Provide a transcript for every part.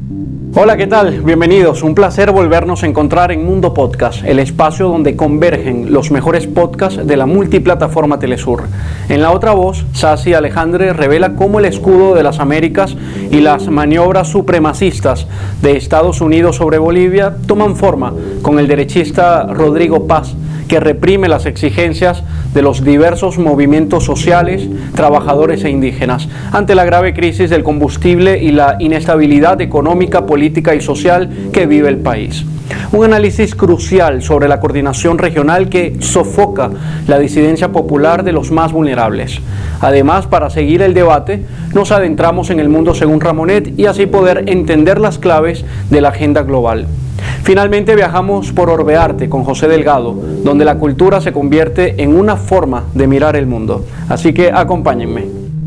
Hola, ¿qué tal? Bienvenidos. Un placer volvernos a encontrar en Mundo Podcast, el espacio donde convergen los mejores podcasts de la multiplataforma Telesur. En la otra voz, Sassy Alejandre revela cómo el escudo de las Américas y las maniobras supremacistas de Estados Unidos sobre Bolivia toman forma con el derechista Rodrigo Paz, que reprime las exigencias de los diversos movimientos sociales, trabajadores e indígenas ante la grave crisis del combustible y la inestabilidad económica, política y social que vive el país. Un análisis crucial sobre la coordinación regional que sofoca la disidencia popular de los más vulnerables. Además, para seguir el debate, nos adentramos en el mundo según Ramonet y así poder entender las claves de la agenda global. Finalmente viajamos por Orbearte con José Delgado, donde la cultura se convierte en una forma de mirar el mundo. Así que acompáñenme.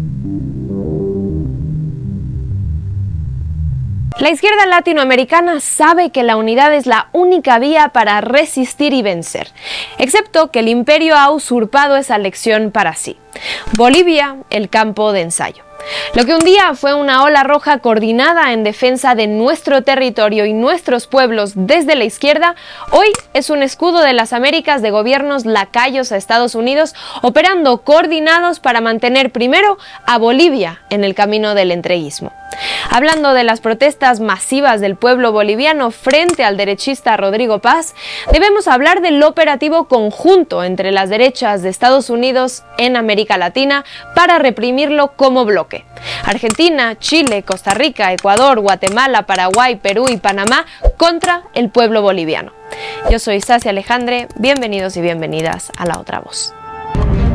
La izquierda latinoamericana sabe que la unidad es la única vía para resistir y vencer, excepto que el imperio ha usurpado esa lección para sí. Bolivia, el campo de ensayo. Lo que un día fue una ola roja coordinada en defensa de nuestro territorio y nuestros pueblos desde la izquierda, hoy es un escudo de las Américas de gobiernos lacayos a Estados Unidos, operando coordinados para mantener primero a Bolivia en el camino del entreguismo. Hablando de las protestas masivas del pueblo boliviano frente al derechista Rodrigo Paz, debemos hablar del operativo conjunto entre las derechas de Estados Unidos en América Latina para reprimirlo como bloque. Argentina, Chile, Costa Rica, Ecuador, Guatemala, Paraguay, Perú y Panamá contra el pueblo boliviano. Yo soy Sassy Alejandre, bienvenidos y bienvenidas a La Otra Voz.